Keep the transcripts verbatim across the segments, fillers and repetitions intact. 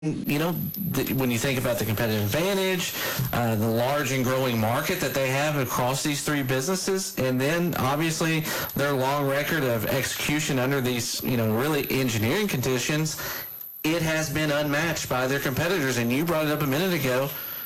you know, th- when you think about the competitive advantage, uh, the large and growing market that they have across these three businesses, and then obviously their long record of execution under these, you know, really engineering conditions, it has been unmatched by their competitors. And you brought it up a minute ago,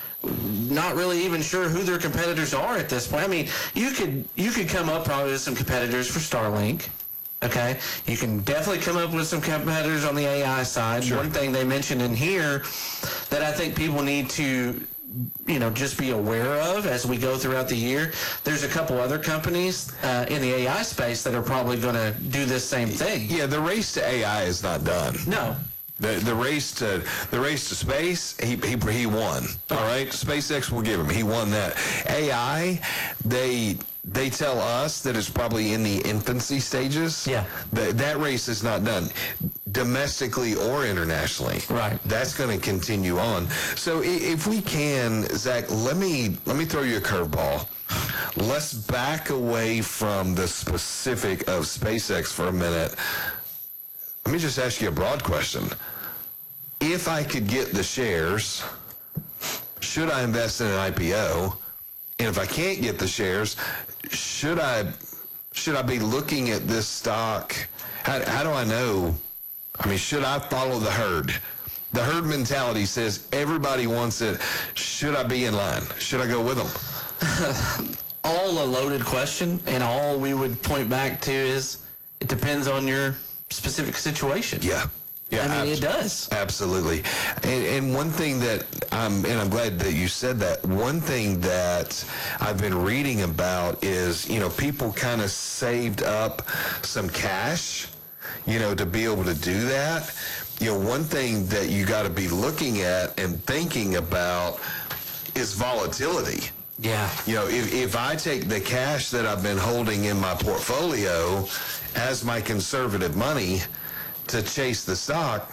not really even sure who their competitors are at this point. I mean, you could you could come up probably with some competitors for Starlink. Okay, you can definitely come up with some competitors on the A I side. Sure. One thing they mentioned in here that I think people need to, you know, just be aware of as we go throughout the year, there's a couple other companies uh, in the A I space that are probably going to do this same thing. Yeah, the race to A I is not done. No. The the race to the race to space, he he he won. All right, SpaceX will give him. He won that. A I, they they tell us that it's probably in the infancy stages. Yeah. That that race is not done, domestically or internationally. Right. That's going to continue on. So if we can, Zach, let me let me throw you a curveball. Let's back away from the specific of SpaceX for a minute. Let me just ask you a broad question. If I could get the shares, should I invest in an I P O? And if I can't get the shares, should I should I be looking at this stock? How, how do I know? I mean, should I follow the herd? The herd mentality says everybody wants it. Should I be in line? Should I go with them? All a loaded question, and all we would point back to is it depends on your specific situation. Yeah. Yeah, I mean, abs- it does. Absolutely. And, and one thing that, um, and I'm glad that you said that, one thing that I've been reading about is, you know, people kind of saved up some cash, you know, to be able to do that. You know, one thing that you got to be looking at and thinking about is volatility. Yeah. You know, if, if I take the cash that I've been holding in my portfolio as my conservative money to chase the stock,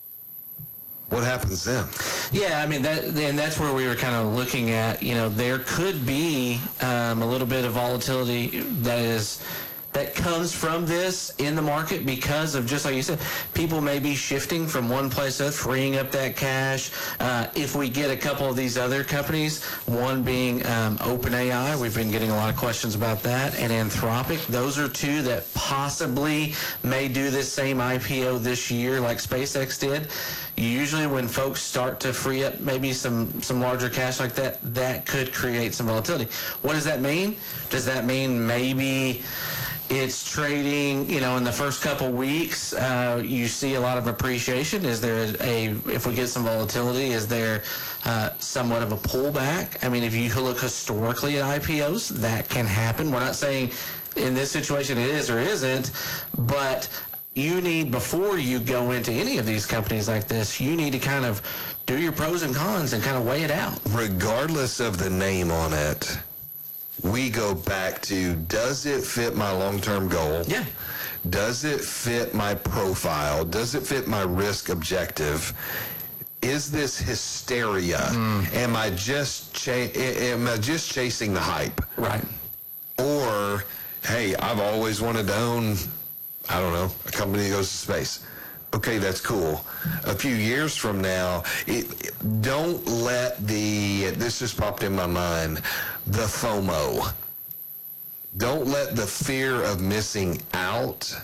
what happens then? Yeah, I mean, that, and that's where we were kind of looking at, you know, there could be um, a little bit of volatility that is that comes from this in the market because of, just like you said, people may be shifting from one place to freeing up that cash. Uh, if we get a couple of these other companies, one being um, OpenAI, we've been getting a lot of questions about that, and Anthropic, those are two that possibly may do this same I P O this year like SpaceX did. Usually when folks start to free up maybe some, some larger cash like that, that could create some volatility. What does that mean? Does that mean maybe it's trading, you know, in the first couple weeks, uh, you see a lot of appreciation? Is there a, if we get some volatility, is there uh, somewhat of a pullback? I mean, if you look historically at I P Os, that can happen. We're not saying in this situation it is or isn't, but you need, before you go into any of these companies like this, you need to kind of do your pros and cons and kind of weigh it out. Regardless of the name on it, we go back to, does it fit my long-term goal? Yeah. Does it fit my profile? Does it fit my risk objective? Is this hysteria? Mm. Am I just cha- am I just chasing the hype? Right. Or, hey, I've always wanted to own, I don't know, a company that goes to space. Okay, that's cool. A few years from now, it, it, don't let the, this just popped in my mind, the FOMO. Don't let the fear of missing out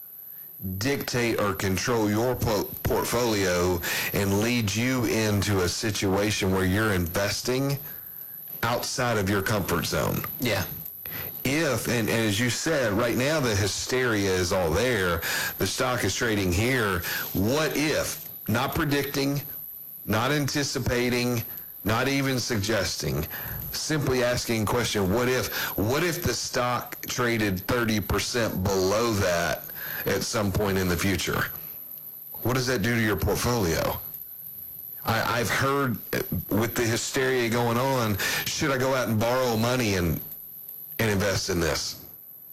dictate or control your po- portfolio and lead you into a situation where you're investing outside of your comfort zone. Yeah. If, and, and as you said, right now the hysteria is all there, the stock is trading here, what if, not predicting, not anticipating, not even suggesting, simply asking a question, what if, what if the stock traded thirty percent below that at some point in the future? What does that do to your portfolio? I, I've heard with the hysteria going on, should I go out and borrow money and and invest in this?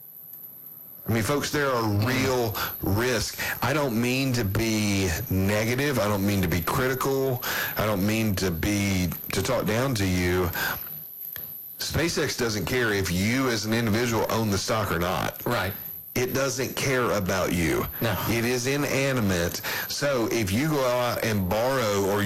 I mean, folks, there are real risks. I don't mean to be negative. I don't mean to be critical. I don't mean to be, to talk down to you. SpaceX doesn't care if you as an individual own the stock or not. Right. it doesn't care about you. No. It is inanimate. So if you go out and borrow or